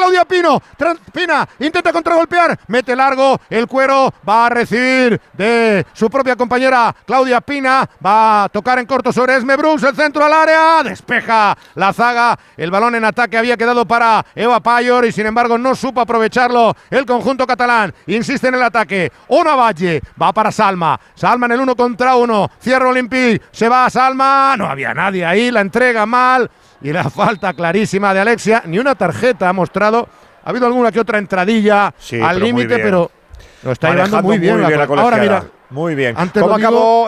Claudia Pina intenta contragolpear, mete largo el Cuero, va a recibir de su propia compañera Claudia Pina, va a tocar en corto sobre Esme Brooks, el centro al área, despeja la zaga, el balón en ataque había quedado para Eva Payor y sin embargo no supo aprovecharlo el conjunto catalán, insiste en el ataque, Ona Valle, va para Salma en el 1 contra 1, cierra Olympique, se va a Salma, no había nadie ahí, la entrega mal y la falta clarísima de Alexia, ni una tarjeta ha mostrado, ha habido alguna que otra entradilla al límite, pero lo está llevando muy bien la Ahora mira, muy bien. ¿Cómo acabó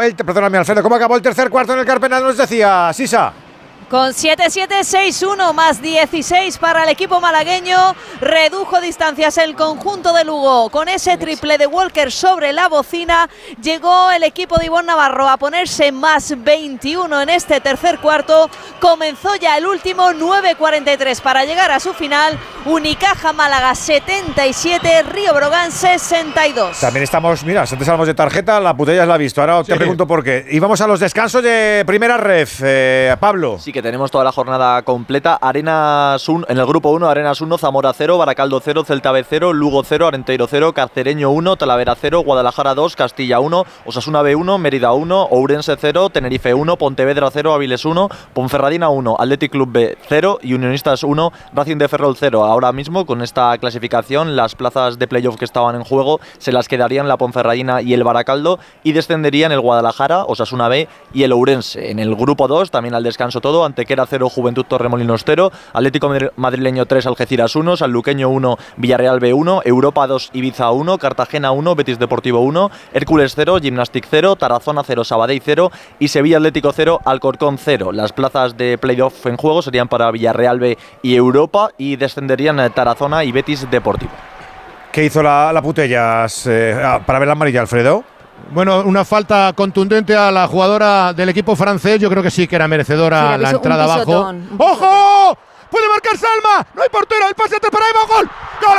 el tercer cuarto en el Carpena? Nos decía Sisa. Con 7-7, 6-1 más 16 para el equipo malagueño. Redujo distancias el conjunto de Lugo. Con ese triple de Walker sobre la bocina, llegó el equipo de Ivonne Navarro a ponerse más 21 en este tercer cuarto. Comenzó ya el último, 9:43 para llegar a su final. Unicaja Málaga 77, Río Brogan 62. También estamos, mira, antes hablamos de tarjeta, la putella la ha visto. Ahora te pregunto por qué. Y vamos a los descansos de primera ref. Pablo. Sí, que tenemos toda la jornada completa. Arenas 1, en el grupo 1, Arenas 1, Zamora 0, Baracaldo 0, Celta B 0, Lugo 0, Arenteiro 0, Carcereño 1, Talavera 0, Guadalajara 2, Castilla 1, Osasuna B 1, Mérida 1, Ourense 0, Tenerife 1, Pontevedra 0, Avilés 1, Ponferradina 1, Athletic Club B 0 y Unionistas 1, Racing de Ferrol 0. Ahora mismo, con esta clasificación, las plazas de playoff que estaban en juego se las quedarían la Ponferradina y el Baracaldo y descenderían el Guadalajara, Osasuna B y el Ourense. En el grupo 2, también al descanso todo, Antequera 0, Juventud Torremolinos 0, Atlético Madrileño 3, Algeciras 1, Sanluqueño 1, Villarreal B 1, Europa 2, Ibiza 1, Cartagena 1, Betis Deportivo 1, Hércules 0, Gimnastic 0, Tarazona 0, Sabadell 0 y Sevilla Atlético 0, Alcorcón 0. Las plazas de playoff en juego serían para Villarreal B y Europa y descenderían Tarazona y Betis Deportivo. ¿Qué hizo la Putellas para ver la amarilla, Alfredo? Bueno, una falta contundente a la jugadora del equipo francés. Yo creo que sí que era merecedora la entrada abajo. ¡Ojo! ¡Puede marcar Salma! ¡No hay portero! ¡El pase atrás para Eva! ¡Gol! ¡Gol!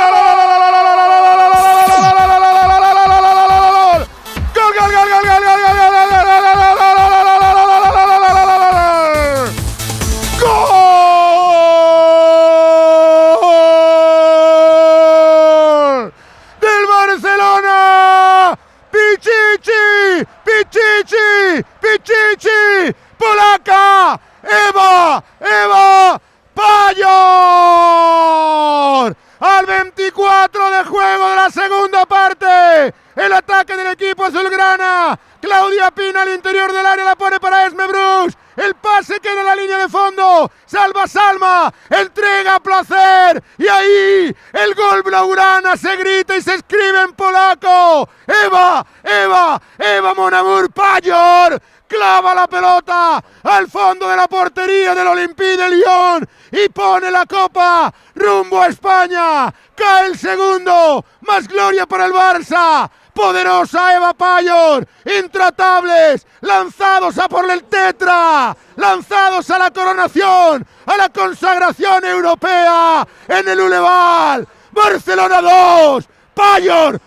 Pichichi, polaca, Eva Payor. Al 24 de juego de la segunda parte, el ataque del equipo azulgrana. Claudia Pina al interior del área, la pone para Esme Brooks. El pase queda en la línea de fondo. Salva Salma, entrega a placer. Y ahí el gol blaugrana se grita y se escribe en polaco. Eva Monamur Payor clava la pelota al fondo de la portería del Olympique de Lyon y pone la copa rumbo a España. Cae el segundo, más gloria para el Barça. Poderosa Eva Payor, intratables, lanzados a por el tetra, lanzados a la coronación, a la consagración europea en el Uleval. Barcelona 2, Payor,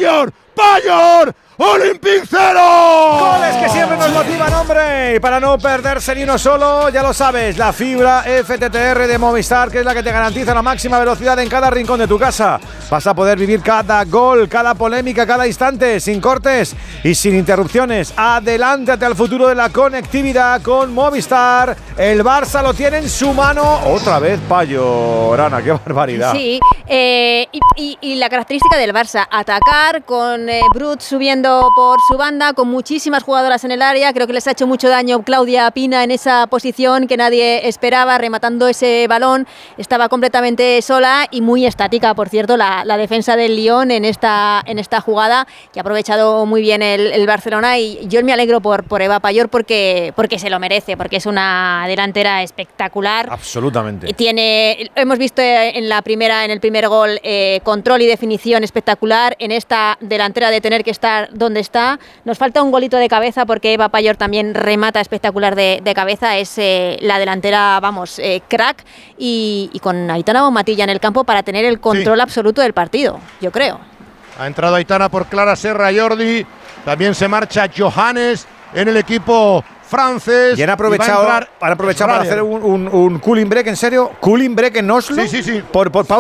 Olympique 0. Goles que siempre nos motivan, hombre. Y para no perderse ni uno solo, ya lo sabes, la fibra FTTR de Movistar, que es la que te garantiza la máxima velocidad en cada rincón de tu casa. Vas a poder vivir cada gol, cada polémica, cada instante, sin cortes y sin interrupciones. Adelántate al futuro de la conectividad con Movistar. El Barça lo tiene en su mano. Otra vez Payor, Ana, qué barbaridad. Sí, y la característica del Barça, atacar con Brut subiendo por su banda, con muchísimas jugadoras en el área. Creo que les ha hecho mucho daño Claudia Pina en esa posición que nadie esperaba, rematando ese balón. Estaba completamente sola y muy estática, por cierto, la defensa del Lyon en esta jugada, que ha aprovechado muy bien el Barcelona. Y yo me alegro por Eva Payor porque se lo merece, porque es una delantera espectacular. Absolutamente. Hemos visto en el primer gol control y definición espectacular. En esta delantera de tener que estar donde está. Nos falta un golito de cabeza porque Eva Payor también remata espectacular de cabeza. Es la delantera, crack. Y con Aitana Bonmatilla en el campo para tener el control absoluto del partido, yo creo. Ha entrado Aitana por Clara Serra Jordi. También se marcha Johannes en el equipo francés. Y han aprovechado para hacer un cooling break, ¿en serio? ¿Cooling break en Oslo? Sí. Por